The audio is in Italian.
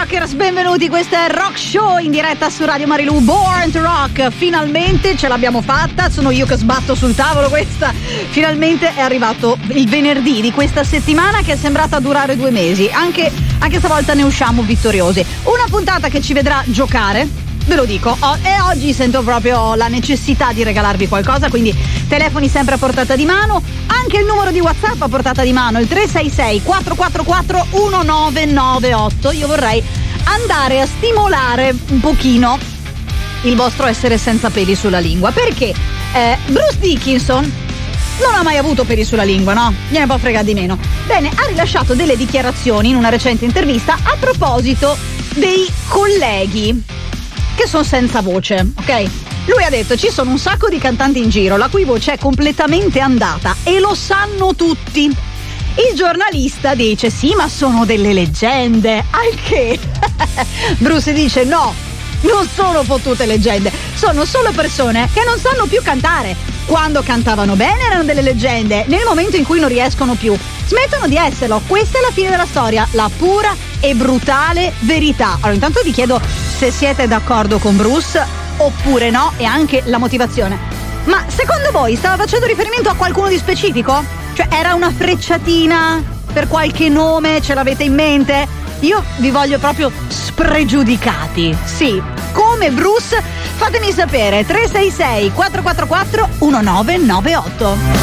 Rockers, benvenuti, questo è Rock Show in diretta su Radio Marilù, Born to Rock. Finalmente ce l'abbiamo fatta, sono io che sbatto sul tavolo questa. Finalmente è arrivato il venerdì di questa settimana che è sembrata durare 2 mesi, anche stavolta ne usciamo vittoriosi. Una puntata che ci vedrà giocare, ve lo dico, e oggi sento proprio la necessità di regalarvi qualcosa, quindi telefoni sempre a portata di mano, anche il numero di WhatsApp a portata di mano, il 366 444 1998. Io vorrei andare a stimolare un pochino il vostro essere senza peli sulla lingua, perché Bruce Dickinson non ha mai avuto peli sulla lingua, no? Gliene può fregare di meno. Bene, ha rilasciato delle dichiarazioni in una recente intervista a proposito dei colleghi che sono senza voce, ok? Lui ha detto: ci sono un sacco di cantanti in giro la cui voce è completamente andata e lo sanno tutti. Il giornalista dice: sì, ma sono delle leggende. Al che Bruce dice: no, non sono fottute leggende, sono solo persone che non sanno più cantare. Quando cantavano bene erano delle leggende, nel momento in cui non riescono più smettono di esserlo. Questa è la fine della storia, la pura e brutale verità. Allora, intanto vi chiedo se siete d'accordo con Bruce oppure no, e anche la motivazione. Ma secondo voi stava facendo riferimento a qualcuno di specifico? Cioè, era una frecciatina per qualche nome? Ce l'avete in mente? Io vi voglio proprio spregiudicati. Sì, come Bruce. Fatemi sapere, 366 444 1998.